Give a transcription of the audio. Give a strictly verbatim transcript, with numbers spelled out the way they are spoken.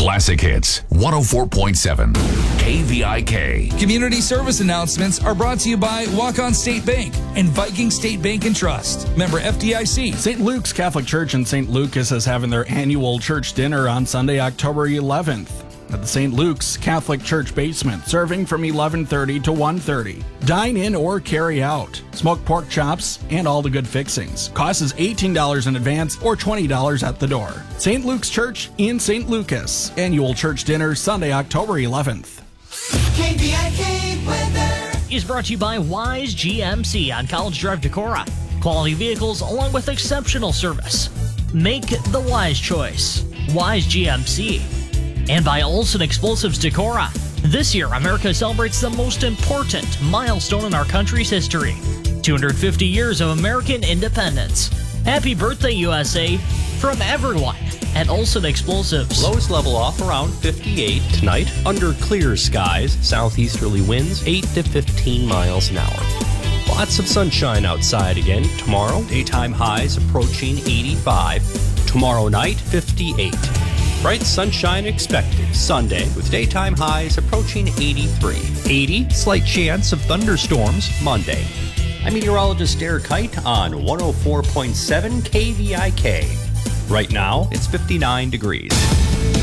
Classic Hits, one oh four point seven, K V I K. Community service announcements are brought to you by Walk-On State Bank and Viking State Bank and Trust. Member F D I C. Saint Luke's Catholic Church in Saint Lucas is having their annual church dinner on Sunday, October eleventh. At the Saint Luke's Catholic Church basement, serving from eleven thirty to one thirty. Dine in or carry out. Smoked pork chops and all the good fixings. Cost is eighteen dollars in advance or twenty dollars at the door. Saint Luke's Church in Saint Lucas. Annual church dinner Sunday, October eleventh. K V I K weather is brought to you by Wise G M C on College Drive, Decorah. Quality vehicles along with exceptional service. Make the wise choice. Wise G M C. And by Olson Explosives Decorah. This year, America celebrates the most important milestone in our country's history. two hundred fifty years of American independence. Happy birthday, U S A, from everyone at Olson Explosives. Lows level off around fifty-eight tonight. Under clear skies, southeasterly winds eight to fifteen miles an hour. Lots of sunshine outside again tomorrow. Daytime highs approaching eighty-five. Tomorrow night, fifty-eight. Bright sunshine expected Sunday with daytime highs approaching eighty-three. eighty, slight chance of thunderstorms Monday. I'm meteorologist Derek Kite on one oh four point seven K V I K. Right now, it's fifty-nine degrees.